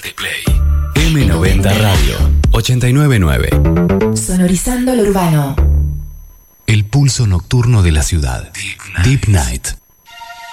Date Play. M90 Radio 899. Sonorizando lo urbano. El pulso nocturno de la ciudad. Deep Night.